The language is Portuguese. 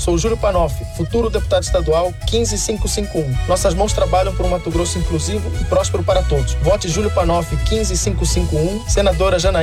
Sou Júlio Panoff, futuro deputado estadual 15551. Nossas mãos trabalham por um Mato Grosso inclusivo e próspero para todos. Vote Júlio Panoff 15551, senadora Janaína